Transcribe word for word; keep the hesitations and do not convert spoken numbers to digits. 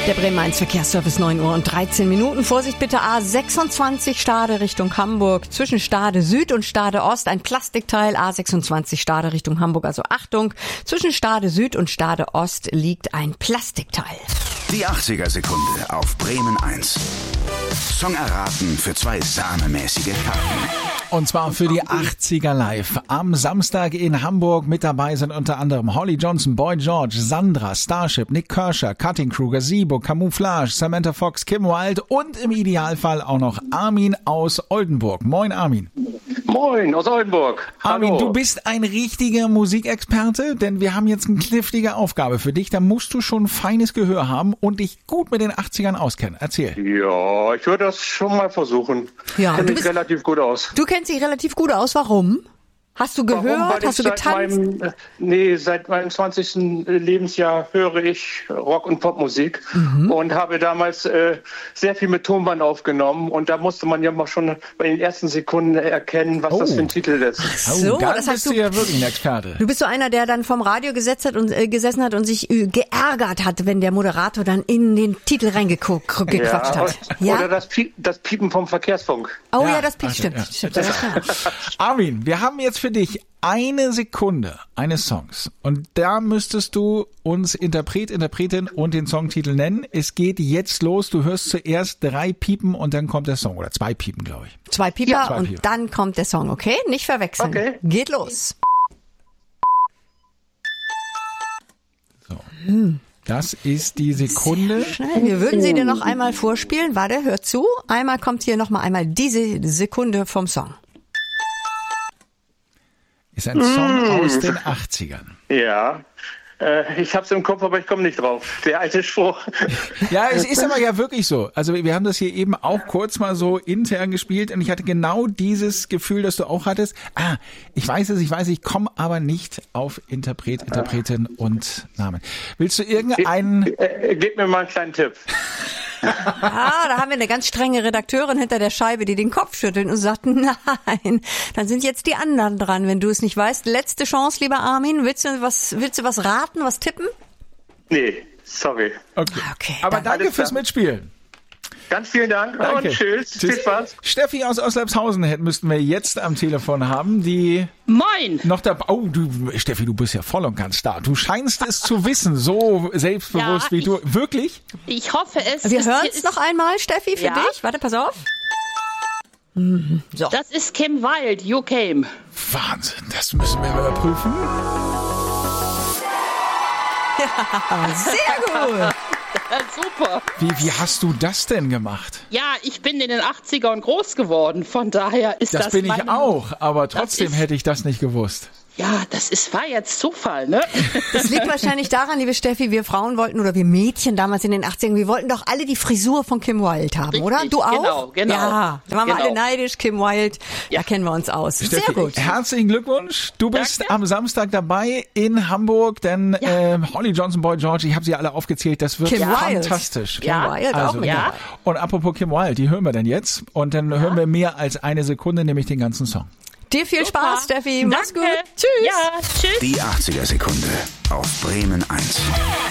Der Bremen eins Verkehrsservice, neun Uhr und dreizehn Minuten. Vorsicht bitte, A sechsundzwanzig Stade Richtung Hamburg. Zwischen Stade Süd und Stade Ost ein Plastikteil. A sechsundzwanzig Stade Richtung Hamburg, also Achtung. Zwischen Stade Süd und Stade Ost liegt ein Plastikteil. Die achtziger Sekunde auf Bremen eins. Song erraten für zwei sahnemäßige Karten. Und zwar für die achtziger Live. Am Samstag in Hamburg mit dabei sind unter anderem Holly Johnson, Boy George, Sandra, Starship, Nick Kershaw, Cutting Crew, Gazebo, Camouflage, Samantha Fox, Kim Wilde und im Idealfall auch noch Armin aus Oldenburg. Moin Armin. Moin aus Oldenburg. Armin, Hallo. du bist ein richtiger Musikexperte, denn wir haben jetzt eine knifflige Aufgabe für dich. Da musst du schon feines Gehör haben und dich gut mit den achtzigern auskennen. Erzähl. Ja, ich würde das schon mal versuchen. Ja, Kenn du mich bist- relativ gut aus. Du kennst dich relativ gut aus. Warum? Hast du gehört? Warum? Weil Hast du ich seit getanzt? Meinem, äh, nee, seit meinem zwanzigsten Lebensjahr höre ich Rock- und Popmusik Mhm. und habe damals äh, sehr viel mit Tonband aufgenommen und da musste man ja mal schon bei den ersten Sekunden erkennen, was Oh. das für ein Titel ist. So, oh, dann das bist heißt, du du, ja wirklich ein Experte. du bist so einer, der dann vom Radio gesetzt hat und äh, gesessen hat und sich äh, geärgert hat, wenn der Moderator dann in den Titel reingequatscht hat. und, Ja? Oder das, Piep, das Piepen vom Verkehrsfunk. Oh ja, Ja, das ach, stimmt. ja. Stimmt, das ist klar. Armin, wir haben jetzt für dich eine Sekunde eines Songs und da müsstest du uns Interpret, Interpretin und den Songtitel nennen. Es geht jetzt los. Du hörst zuerst drei Piepen und dann kommt der Song. Oder zwei Piepen, glaube ich. Zwei Pieper Ja, zwei und Pieper. dann kommt der Song, okay? Nicht verwechseln. Okay. Geht los. Das ist die Sekunde. Schnell, wir würden sie dir noch einmal vorspielen. Warte, hör zu. Einmal kommt hier noch mal einmal diese Sekunde vom Song. Ist ein Song aus den achtzigern. Ja, äh, ich hab's im Kopf, aber ich komme nicht drauf. Der alte Spruch. Ja, es ist aber ja wirklich so. Also wir haben das hier eben auch kurz mal so intern gespielt und ich hatte genau dieses Gefühl, das du auch hattest. Ah, ich weiß es, ich weiß, ich komme aber nicht auf Interpret, Interpretin und Namen. Willst du irgendeinen... Äh, gib mir mal einen kleinen Tipp. Ah, da haben wir eine ganz strenge Redakteurin hinter der Scheibe, die den Kopf schüttelt und sagt, nein, dann sind jetzt die anderen dran, wenn du es nicht weißt. Letzte Chance, lieber Armin. Willst du was, willst du was raten, was tippen? Nee, sorry. Okay. Okay, Aber dann- danke Alles fürs klar. Mitspielen. Ganz vielen Dank Danke. und tschüss. Viel Spaß. Steffi aus Oslepshausen hätten müssten wir jetzt am Telefon haben, die Moin! noch da. Oh, du, Steffi, du bist ja voll und ganz da. Du scheinst es zu wissen, so selbstbewusst Ja, wie ich- du. Wirklich? Ich hoffe es. Wir ist- hören es ist- noch einmal, Steffi, für Ja. dich. Warte, pass auf. Mhm, So. Das ist Kim Wilde, You Came. Wahnsinn, das müssen wir überprüfen. Sehr gut. Super. Wie, wie hast du das denn gemacht? Ja, ich bin in den achtzigern groß geworden, von daher ist Das, das bin ich meine- auch, aber trotzdem ist- hätte ich das nicht gewusst. Ja, das ist, war jetzt Zufall, ne? Das liegt wahrscheinlich daran, liebe Steffi, wir Frauen wollten oder wir Mädchen damals in den achtzigern, wir wollten doch alle die Frisur von Kim Wilde haben, Richtig, oder? Du auch? genau, genau. Ja, da waren wir Genau. alle neidisch, Kim Wilde, da Ja. kennen wir uns aus. Sehr Steffi, gut. herzlichen Glückwunsch. Du bist Danke. am Samstag dabei in Hamburg, denn Ja. äh, Holly Johnson, Boy George, ich habe sie alle aufgezählt, das wird Kim Wilde. fantastisch. Kim Ja, Wilde auch Also, mit ja. dabei. Und apropos Kim Wilde, die hören wir denn jetzt und dann hören wir mehr als eine Sekunde, nämlich den ganzen Song. Dir viel Spaß, Steffi. Mach's Danke. gut. Tschüss. Ja, tschüss. Die achtziger Sekunde auf Bremen eins.